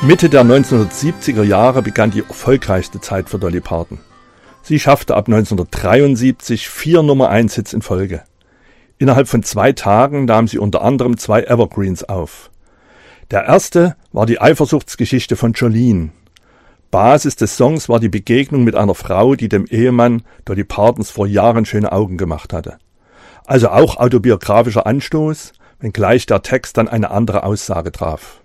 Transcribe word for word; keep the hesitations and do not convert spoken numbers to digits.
Mitte der neunzehnhundertsiebziger Jahre begann die erfolgreichste Zeit für Dolly Parton. Sie schaffte ab neunzehnhundertdreiundsiebzig vier Nummer eins Hits in Folge. Innerhalb von zwei Tagen nahm sie unter anderem zwei Evergreens auf. Der erste war die Eifersuchtsgeschichte von Jolene. Basis des Songs war die Begegnung mit einer Frau, die dem Ehemann Dolly Partons vor Jahren schöne Augen gemacht hatte. Also auch autobiografischer Anstoß, wenngleich der Text dann eine andere Aussage traf.